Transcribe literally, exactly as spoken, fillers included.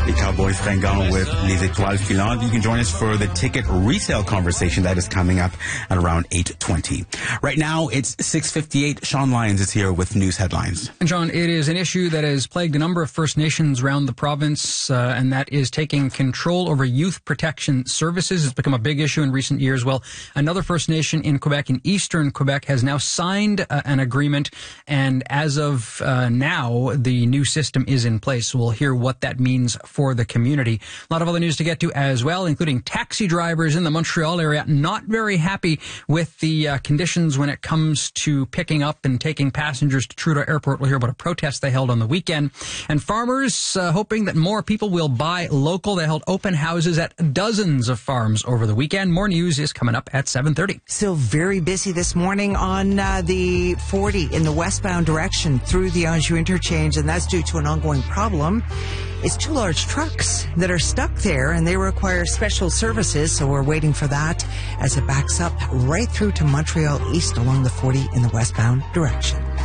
Les Cowboys fringants with Les Étoiles Filantes. You can join us for the ticket resale conversation that is coming up at around eight twenty. Right now, it's six fifty-eight. Sean Lyons is here with news headlines. And John, it is an issue that has plagued a number of First Nations around the province, uh, and that is taking control over youth protection services. It's become a big issue in recent years. Well, another First Nation in Quebec, in eastern Quebec, has now signed uh, an agreement, and as of uh, now, the new system is in place. So we'll hear what that means for the community. A lot of other news to get to as well, including taxi drivers in the Montreal area not very happy with the uh, conditions when it comes to picking up and taking passengers to Trudeau Airport. We'll hear about a protest they held on the weekend. And farmers uh, hoping that more people will buy local. They held open houses at dozens of farms over the weekend. More news is coming up at seven thirty. Still very busy this morning on uh, the forty in the westbound direction through the Anjou interchange, and that's due to an ongoing problem. It's two large trucks that are stuck there, and they require special services, so we're waiting for that as it backs up right through to Montreal East along the forty in the westbound direction.